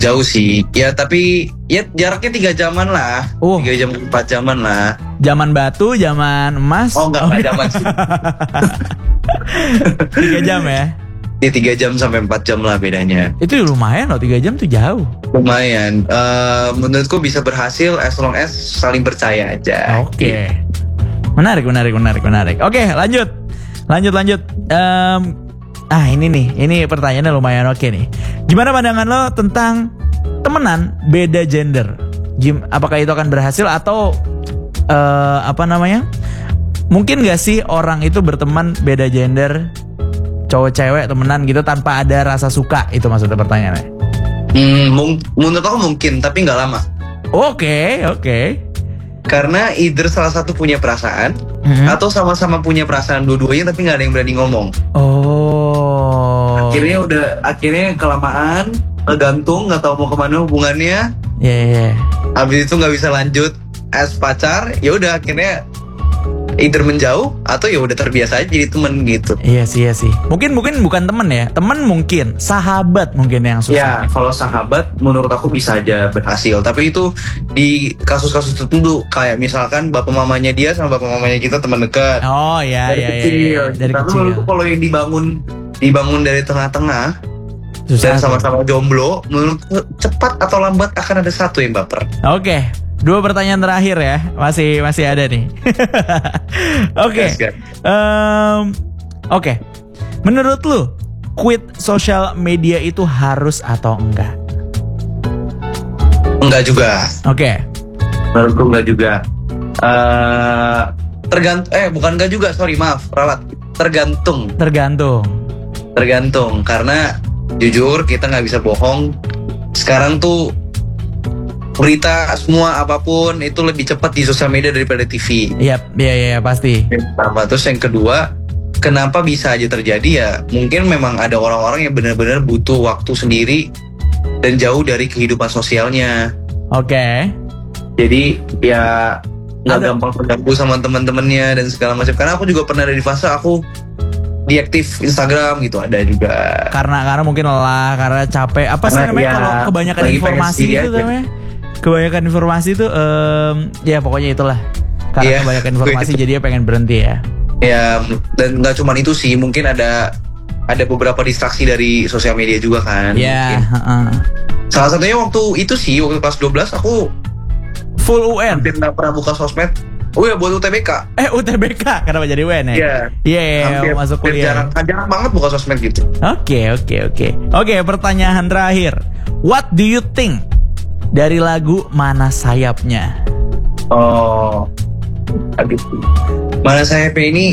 Jauh sih. Ya tapi ya jaraknya 3 jaman lah. 3 jam 4 jaman lah. Zaman batu, zaman emas. Oh enggak zaman sih. 3 jam ya? Di 3 jam sampai 4 jam lah bedanya. Itu lumayan loh, 3 jam tuh jauh. Lumayan. Menurutku bisa berhasil as long as saling percaya aja. Oke. Menarik. Oke, lanjut. Ini pertanyaannya lumayan oke nih. Gimana pandangan lo tentang temenan beda gender? Apakah itu akan berhasil atau mungkin gak sih orang itu berteman beda gender, cowok cewek temenan gitu tanpa ada rasa suka? Itu maksudnya pertanyaannya. Menurut aku mungkin, tapi nggak lama. Oke. Karena either salah satu punya perasaan atau sama-sama punya perasaan dua-duanya tapi nggak ada yang berani ngomong. Akhirnya kelamaan gantung, nggak tahu mau kemana hubungannya. Habis itu nggak bisa lanjut as pacar, ya udah akhirnya either menjauh atau ya udah terbiasa aja jadi temen gitu. Iya sih. Mungkin bukan temen ya, temen mungkin, sahabat mungkin yang susah. Ya kalau sahabat menurut aku bisa aja berhasil, tapi itu di kasus-kasus tertentu kayak misalkan bapak mamanya dia sama bapak mamanya kita teman dekat. Oh iya. Dari kecil. Menurutku kalau yang dibangun dari tengah-tengah susah, dan sama-sama jomblo, menurutku cepat atau lambat akan ada satu yang baper. Oke. 2 pertanyaan terakhir ya, masih ada nih. Oke. Oke. Menurut lu, quit social media itu harus atau enggak? Enggak juga. Oke. Menurutku enggak juga. Bukan enggak juga, sorry maaf, ralat. Tergantung. Karena jujur kita nggak bisa bohong. Sekarang tuh berita semua apapun itu lebih cepat di sosial media daripada TV. Iya pasti. Terus yang kedua, kenapa bisa aja terjadi ya? Mungkin memang ada orang-orang yang benar-benar butuh waktu sendiri dan jauh dari kehidupan sosialnya. Oke. Jadi ya nggak gampang terganggu sama teman-temannya dan segala macam. Karena aku juga pernah ada di fase aku diaktif Instagram gitu, ada juga. Karena mungkin lelah, karena capek. Apa sih namanya kalau kebanyakan informasi gitu namanya? Kebanyakan informasi itu ya pokoknya itulah. Karena kebanyakan informasi jadi pengen berhenti ya. Ya, dan nggak cuma itu sih, mungkin ada beberapa distraksi dari sosial media juga kan. Iya. Salah satunya waktu kelas 12 aku full UN. Hampir nggak pernah buka sosmed. Oh ya, buat UTBK. UTBK kenapa jadi UN ya? Iya. Masuk kuliah. Jarang banget buka sosmed gitu. Oke, pertanyaan terakhir. What do you think dari lagu Mana Sayapnya? Mana Sayapnya ini,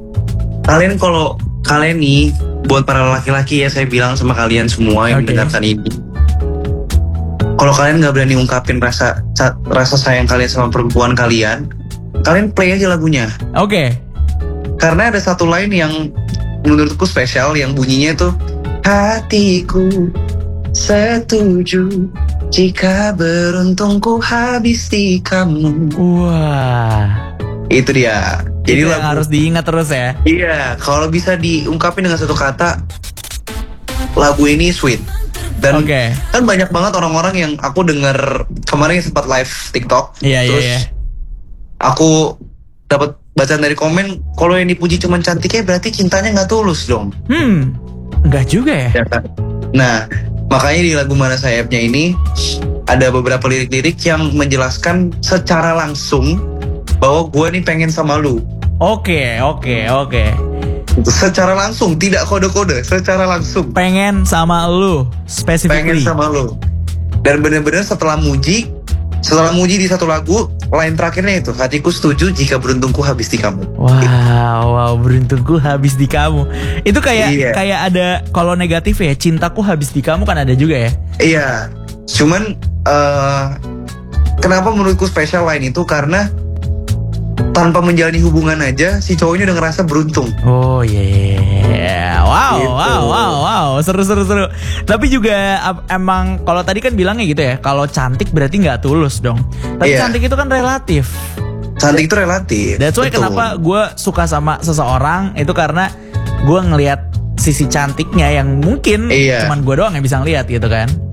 kalian nih, buat para laki-laki ya, saya bilang sama kalian semua yang mendengarkan ini, kalau kalian nggak berani ungkapin rasa sayang kalian sama perempuan kalian play aja lagunya. Karena ada satu line yang menurutku spesial, yang bunyinya tuh, hatiku setuju jika beruntung ku habis di kamu. Wah, itu dia. Jadi lagu harus diingat terus ya. Iya, kalau bisa diungkapin dengan satu kata, lagu ini sweet. Dan kan banyak banget orang-orang yang aku denger kemarin sempat live TikTok. Terus aku dapat bacaan dari komen, kalau yang dipuji cuma cantiknya berarti cintanya nggak tulus dong. Nggak juga ya. Nah, makanya di lagu Mana Sayapnya ini ada beberapa lirik-lirik yang menjelaskan secara langsung bahwa gue nih pengen sama lu. Oke. Secara langsung, tidak kode-kode, secara langsung. Pengen sama lu, specifically. Pengen sama lu. Dan bener-bener setelah muji di satu lagu, line terakhirnya itu, hatiku setuju jika beruntungku habis di kamu. Wow, beruntungku habis di kamu. Itu kayak ada, kalau negatif ya, cintaku habis di kamu kan ada juga ya. Iya, cuman kenapa menurutku spesial line itu, karena tanpa menjalani hubungan aja si cowoknya udah ngerasa beruntung. Wow, seru. Tapi juga emang kalau tadi kan bilangnya gitu ya, kalau cantik berarti nggak tulus dong. Tapi cantik itu kan relatif. Cantik itu relatif. That's why kenapa gue suka sama seseorang itu, karena gue ngelihat sisi cantiknya yang mungkin cuman gue doang yang bisa ngelihat gitu kan.